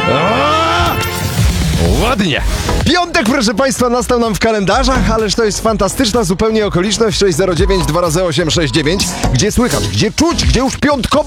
Ładnie. Piątek, proszę Państwa, nastał nam w kalendarzach, ależ to jest fantastyczna zupełnie okoliczność. 609 2 razy 869, gdzie słychać, gdzie czuć, gdzie już piątkowy